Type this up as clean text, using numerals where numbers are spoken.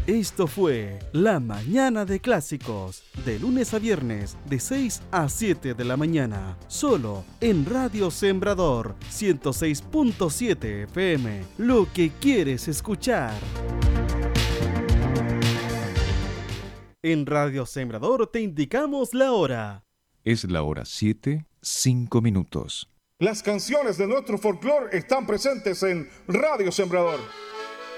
Esto fue La Mañana de Clásicos, de lunes a viernes, de 6 a 7 de la mañana, solo en Radio Sembrador 106.7 FM, lo que quieres escuchar. En Radio Sembrador te indicamos la hora. Es la hora 7, 5 minutos. Las canciones de nuestro folclore están presentes en Radio Sembrador.